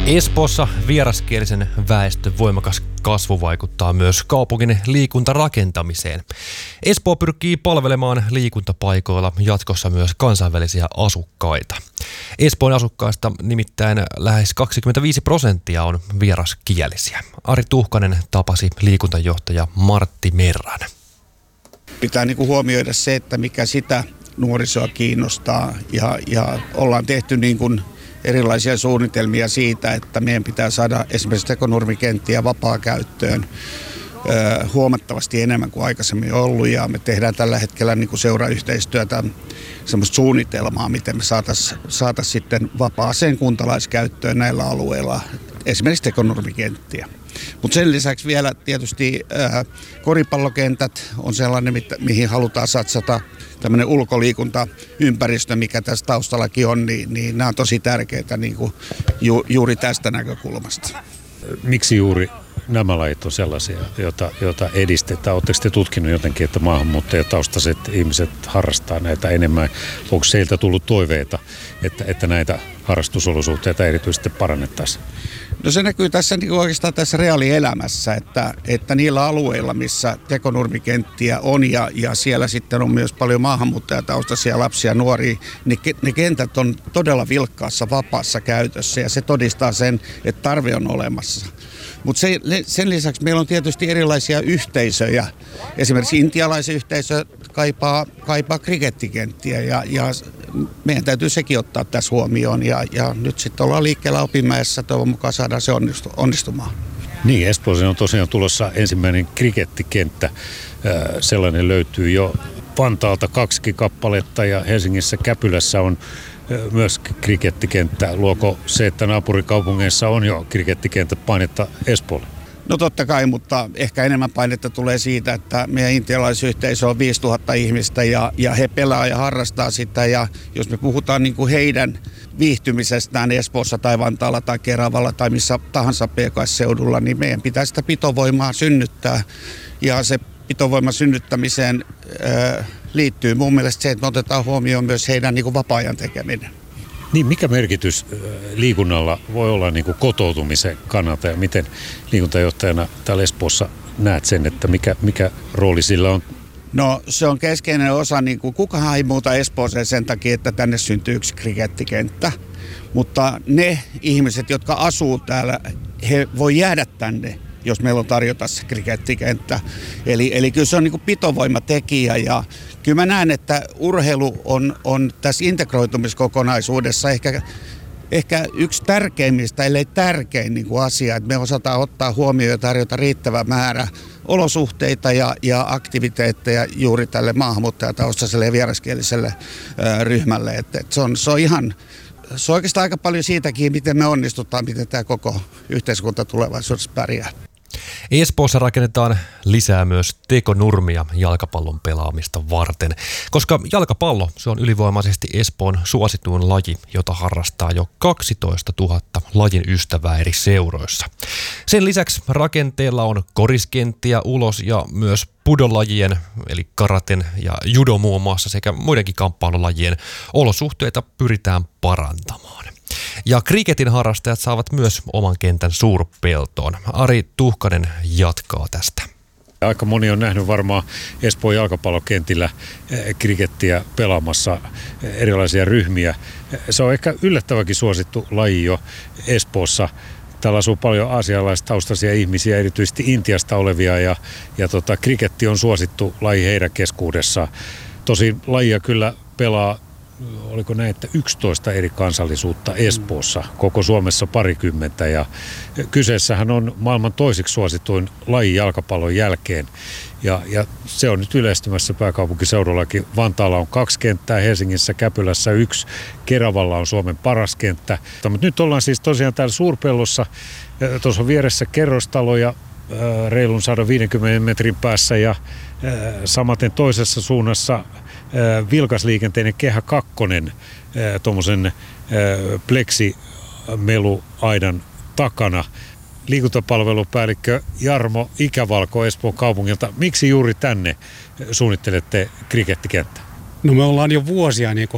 Espoossa vieraskielisen väestön voimakas kasvu vaikuttaa myös kaupungin liikuntarakentamiseen. Espoo pyrkii palvelemaan liikuntapaikoilla jatkossa myös kansainvälisiä asukkaita. Espoon asukkaista nimittäin lähes 25% on vieraskielisiä. Ari Tuhkanen tapasi liikuntajohtaja Martti Merran. Pitää huomioida se, että mikä sitä nuorisoa kiinnostaa ja ollaan tehty erilaisia suunnitelmia siitä, että meidän pitää saada esimerkiksi tekonurmikenttiä vapaa-käyttöön huomattavasti enemmän kuin aikaisemmin ollut, ja me tehdään tällä hetkellä seurayhteistyötä, semmoista suunnitelmaa, miten me saataisiin sitten vapaaseen kuntalaiskäyttöön näillä alueilla esimerkiksi tekonurmikenttiä. Mutta sen lisäksi vielä tietysti koripallokentät on sellainen, mihin halutaan satsata. Tämmöinen ulkoliikuntaympäristö, mikä tässä taustallakin on, niin nämä on tosi tärkeitä juuri tästä näkökulmasta. Miksi juuri nämä lajit on sellaisia, joita edistetään? Oletteko te tutkinut jotenkin, että maahanmuuttajataustaiset ihmiset harrastaa näitä enemmän? Onko heiltä tullut toiveita, että näitä harrastusolosuhteita erityisesti parannettaisiin? No se näkyy tässä oikeastaan tässä reaalielämässä, että niillä alueilla, missä tekonurmikenttiä on ja siellä sitten on myös paljon maahanmuuttajataustaisia lapsia ja nuoria, niin ne kentät on todella vilkkaassa, vapaassa käytössä, ja se todistaa sen, että tarve on olemassa. Mutta sen lisäksi meillä on tietysti erilaisia yhteisöjä. Esimerkiksi intialaisyhteisö kaipaa krikettikenttiä, ja meidän täytyy sekin ottaa tässä huomioon. Ja nyt sitten ollaan liikkeellä Opinmäessä, toivon mukaan saadaan se onnistumaan. Niin, Espooseen on tosiaan tulossa ensimmäinen krikettikenttä. Sellainen löytyy jo Vantaalta 2 kappaletta, ja Helsingissä Käpylässä on myös krikettikenttä. Luoko se, että naapurikaupungeissa on jo krikettikentät, painetta Espoolle? No totta kai, mutta ehkä enemmän painetta tulee siitä, että meidän intialaisyhteisö on 5000 ihmistä ja he pelaa ja harrastaa sitä. Ja jos me puhutaan heidän viihtymisestään Espoossa tai Vantaalla tai Keravalla tai missä tahansa PKS-seudulla, niin meidän pitää sitä pitovoimaa synnyttää. Ja se pitovoiman synnyttämiseen liittyy mun mielestä se, että me otetaan huomioon myös heidän vapaa-ajan tekeminen. Niin, mikä merkitys liikunnalla voi olla kotoutumisen kannalta, ja miten liikuntajohtajana täällä Espoossa näet sen, että mikä rooli sillä on? No se on keskeinen osa, kukahan ei muuta Espooseen sen takia, että tänne syntyy yksi krikettikenttä, mutta ne ihmiset, jotka asuu täällä, he voi jäädä tänne, jos meillä on tarjota se krikettikenttä. Eli kyllä se on pitovoimatekijä, ja kyllä mä näen, että urheilu on tässä integroitumiskokonaisuudessa ehkä yksi tärkeimmistä, ellei tärkein asia, että me osataan ottaa huomioon ja tarjota riittävä määrä olosuhteita ja aktiviteetteja juuri tälle maahanmuuttajataustaiselle ja vieraskieliselle ryhmälle. Että se on oikeastaan aika paljon siitäkin, miten me onnistutaan, miten tämä koko yhteiskunta tulevaisuudessa pärjää. Espoossa rakennetaan lisää myös tekonurmia jalkapallon pelaamista varten, koska jalkapallo se on ylivoimaisesti Espoon suosituin laji, jota harrastaa jo 12 000 lajin ystävää eri seuroissa. Sen lisäksi rakenteella on koriskenttiä ulos ja myös pudolajien eli karaten ja judo muun muassa sekä muidenkin kamppailulajien olosuhteita pyritään parantamaan. Ja kriketin harrastajat saavat myös oman kentän suurpeltoon. Ari Tuhkanen jatkaa tästä. Aika moni on nähnyt varmaan Espoon jalkapallokentillä krikettiä pelaamassa, erilaisia ryhmiä. Se on ehkä yllättävänkin suosittu laji jo Espoossa. Täällä asuu paljon aasialaistaustaisia ihmisiä, erityisesti Intiasta olevia, ja kriketti on suosittu laji heidän keskuudessaan. Tosin lajia kyllä pelaa, oliko näin, että 11 eri kansallisuutta Espoossa, koko Suomessa 20, ja kyseessähän on maailman toisiksi suosituin laji jalkapallon jälkeen, ja se on nyt yleistymässä pääkaupunkiseudullakin. Vantaalla on 2 kenttää, Helsingissä Käpylässä 1, Keravalla on Suomen paras kenttä. Mutta nyt ollaan siis tosiaan täällä suurpellossa, tuossa on vieressä kerrostaloja reilun 150 metrin päässä, ja samaten toisessa suunnassa vilkasliikenteinen Kehä 2, tuommoisen pleksimeluaidan takana. Liikuntapalvelupäällikkö Jarmo Ikävalko Espoon kaupungilta. Miksi juuri tänne suunnittelette krikettikenttää? No me ollaan jo vuosia